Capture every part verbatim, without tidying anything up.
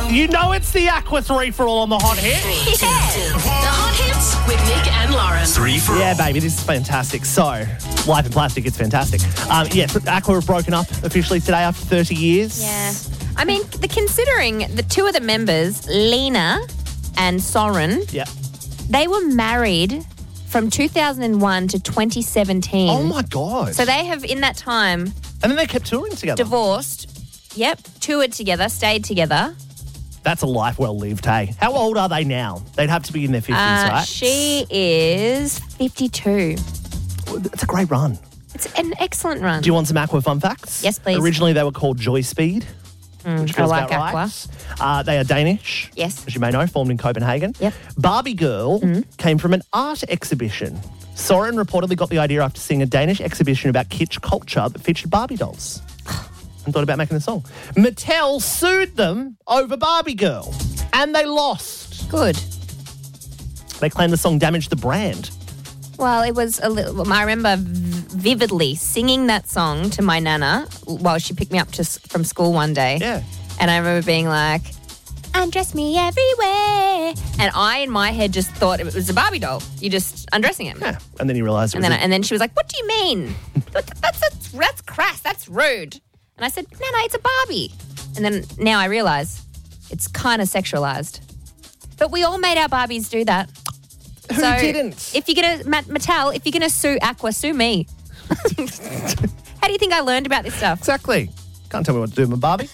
You know it's the Aqua three for all on the hot hit. Yeah. The Hot Hits with Nick and Lauren. Three for Yeah, all. baby, this is fantastic. So, Life in Plastic, it's fantastic. Um, yes, Aqua have broken up officially today after thirty years. Yeah. I mean, the, considering the two of the members, Lena and Soren, Yeah. they were married from two thousand one to twenty seventeen. Oh, my God. So they have, in that time, and then they kept touring together. divorced. Yep. Toured together, stayed together. That's a life well lived, hey. How old are they now? They'd have to be in their fifties, Uh, right? she is fifty-two. It's a great run. It's an excellent run. Do you want some Aqua fun facts? Yes, please. Originally, they were called Joy Speed. Mm, which I feels like about Aqua. right. Uh, they are Danish. Yes. As you may know, formed in Copenhagen. Yep. Barbie Girl came from an art exhibition. Soren reportedly got the idea after seeing a Danish exhibition about kitsch culture that featured Barbie dolls and thought about making the song. Mattel sued them over Barbie Girl and they lost. Good. They claimed the song damaged the brand. Well, it was a little. I remember vividly singing that song to my nana while she picked me up to, from school one day. Yeah. And I remember being like, undress me everywhere. And I, in my head, just thought it was a Barbie doll. You're just undressing him. Yeah. And then you realised it And was then, a- and then she was like, what do you mean? that's, that's, that's crass. That's rude. And I said, no, no, it's a Barbie. And then now I realise it's kind of sexualised. But we all made our Barbies do that. Who so didn't? If you're going to, Mattel, if you're going to sue Aqua, sue me. How do you think I learned about this stuff? Exactly. Can't tell me what to do with my Barbie.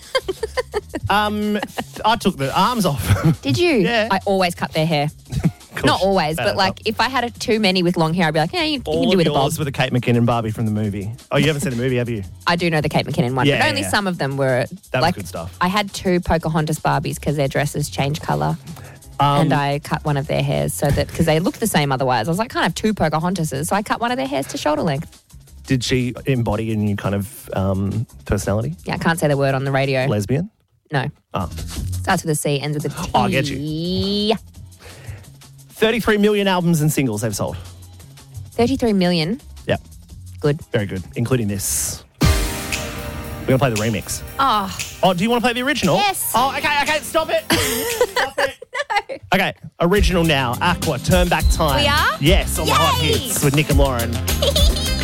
um, I took the arms off. Did you? Yeah. I always cut their hair. Not always, but like if I had a, too many with long hair, I'd be like, yeah, you, you All can do of with a bob. yours with a Kate McKinnon Barbie from the movie. Oh, you haven't seen the movie, have you? I do know the Kate McKinnon one, Yeah, but yeah, only yeah. some of them were That was like good stuff. I had two Pocahontas Barbies because their dresses change colour. Um, and I cut one of their hairs so that, because they look the same otherwise. I was like, I can't have two Pocahontases. So I cut one of their hairs to shoulder length. Did she embody a new kind of um, personality? Yeah, I can't say the word on the radio. Lesbian? No. Oh. Starts with a C, ends with a T. Oh, I get you. thirty-three million albums and singles they've sold. thirty-three million. Yeah. Good. Very good, including this. We're going to play the remix. Oh, Oh, do you want to play the original? Yes. Oh, okay, okay, stop it. Stop it. no. Okay, original now. Aqua, Turn Back Time. We are? Yes, on the Hot Yay! Hits with Nick and Lauren.